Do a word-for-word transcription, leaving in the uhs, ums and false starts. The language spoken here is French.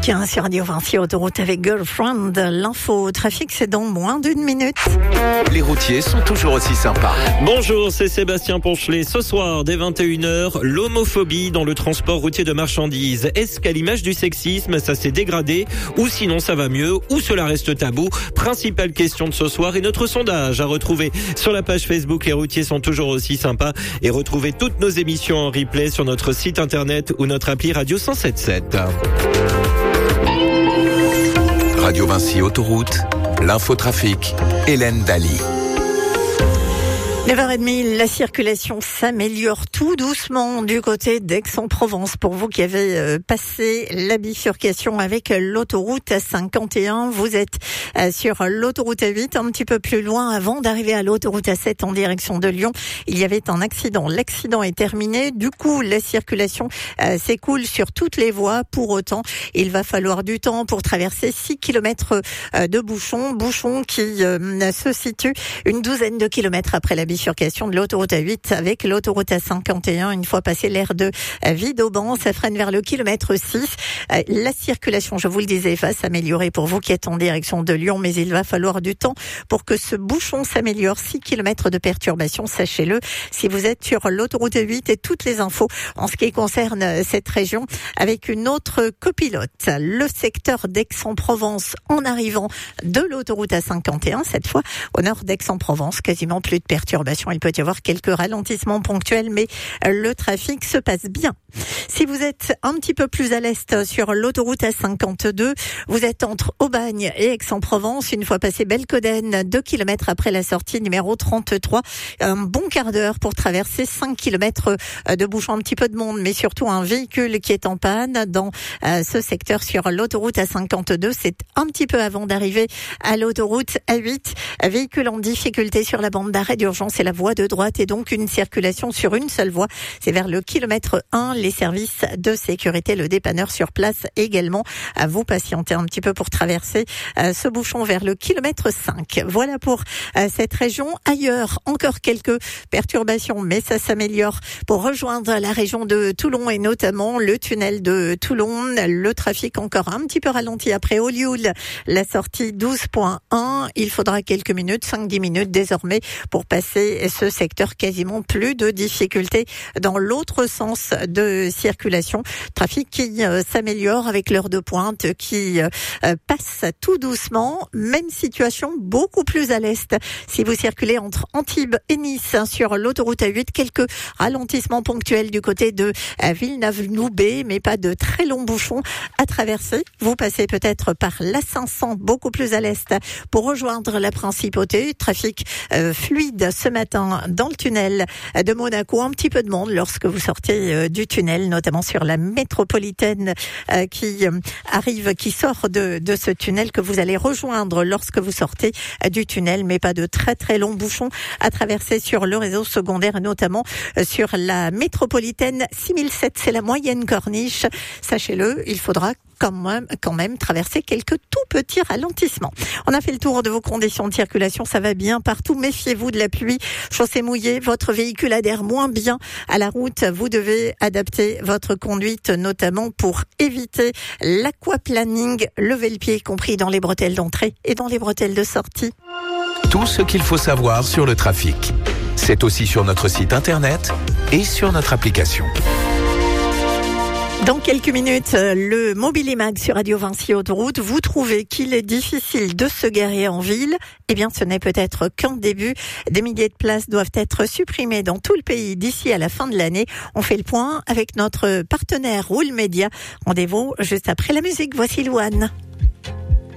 Trafic hein, sur Radio Vinci Autoroute avec Girlfriend. L'info trafic, c'est dans moins d'une minute. Les routiers sont toujours aussi sympas. Bonjour, c'est Sébastien Ponchelet. Ce soir, dès vingt et une heures, l'homophobie dans le transport routier de marchandises. Est-ce qu'à l'image du sexisme, ça s'est dégradé? Ou sinon ça va mieux? Ou cela reste tabou? Principale question de ce soir et notre sondage à retrouver sur la page Facebook. Les routiers sont toujours aussi sympas. Et retrouvez toutes nos émissions en replay sur notre site internet ou notre appli Radio cent sept sept. Radio Vinci Autoroute, l'infotrafic, Hélène Daly. neuf heures trente, la circulation s'améliore tout doucement du côté d'Aix-en-Provence. Pour vous qui avez euh, passé la bifurcation avec l'autoroute A cinquante et un, vous êtes euh, sur l'autoroute A huit, un petit peu plus loin avant d'arriver à l'autoroute A sept en direction de Lyon. Il y avait un accident. L'accident est terminé. Du coup, la circulation euh, s'écoule sur toutes les voies. Pour autant, il va falloir du temps pour traverser six kilomètres euh, de bouchons. Bouchons qui euh, se situent une douzaine de kilomètres après la bifurcation de l'autoroute A huit avec l'autoroute A cinquante et un. Une fois passé l'aire de Vidauban, ça freine vers le kilomètre six. La circulation, je vous le disais, va s'améliorer pour vous qui êtes en direction de Lyon, mais il va falloir du temps pour que ce bouchon s'améliore. six kilomètres de perturbation, sachez-le, si vous êtes sur l'autoroute A huit, et toutes les infos en ce qui concerne cette région avec une autre copilote. Le secteur d'Aix-en-Provence en arrivant de l'autoroute A cinquante et un, cette fois au nord d'Aix-en-Provence, quasiment plus de perturbations. Il peut y avoir quelques ralentissements ponctuels, mais le trafic se passe bien. Si vous êtes un petit peu plus à l'est sur l'autoroute A cinquante-deux, vous êtes entre Aubagne et Aix-en-Provence. Une fois passé Belcoden, deux kilomètres après la sortie numéro trente-trois, un bon quart d'heure pour traverser cinq kilomètres de bouchon, un petit peu de monde, mais surtout un véhicule qui est en panne dans ce secteur sur l'autoroute A cinquante-deux. C'est un petit peu avant d'arriver à l'autoroute A huit. Véhicule en difficulté sur la bande d'arrêt d'urgence et la voie de droite, et donc une circulation sur une seule voie. C'est vers le kilomètre un. Les services de sécurité, le dépanneur sur place également, à vous patienter un petit peu pour traverser euh, ce bouchon vers le kilomètre cinq. Voilà pour euh, cette région. Ailleurs, encore quelques perturbations, mais ça s'améliore pour rejoindre la région de Toulon et notamment le tunnel de Toulon. Le trafic encore un petit peu ralenti après Olioul, la sortie douze point un. Il faudra quelques minutes, cinq à dix minutes désormais pour passer ce secteur. Quasiment plus de difficultés dans l'autre sens de circulation. Trafic qui euh, s'améliore avec l'heure de pointe qui euh, passe tout doucement. Même situation beaucoup plus à l'est. Si vous circulez entre Antibes et Nice hein, sur l'autoroute A huit, quelques ralentissements ponctuels du côté de euh, Villeneuve-Loubet, mais pas de très longs bouchons à traverser. Vous passez peut-être par l'A cinq cents, beaucoup plus à l'est, pour rejoindre la Principauté. Trafic euh, fluide ce matin dans le tunnel de Monaco. Un petit peu de monde lorsque vous sortez euh, du tunnel, notamment sur la métropolitaine euh, qui euh, arrive, qui sort de, de ce tunnel que vous allez rejoindre lorsque vous sortez euh, du tunnel, mais pas de très très longs bouchons à traverser sur le réseau secondaire, notamment euh, sur la métropolitaine six mille sept. C'est la moyenne corniche. Sachez-le, il faudra quand même, quand même traverser quelques tout petits ralentissements. On a fait le tour de vos conditions de circulation, ça va bien partout. Méfiez-vous de la pluie, chaussée mouillée, votre véhicule adhère moins bien à la route. Vous devez adapter votre conduite, notamment pour éviter l'aquaplaning. Levez le pied, y compris dans les bretelles d'entrée et dans les bretelles de sortie. Tout ce qu'il faut savoir sur le trafic, c'est aussi sur notre site internet et sur notre application. Dans quelques minutes, le Mobilimag sur Radio Vinci Autoroute. Vous trouvez qu'il est difficile de se garer en ville? Eh bien, ce n'est peut-être qu'un début. Des milliers de places doivent être supprimées dans tout le pays d'ici à la fin de l'année. On fait le point avec notre partenaire Roule Média. Rendez-vous juste après la musique. Voici Louane.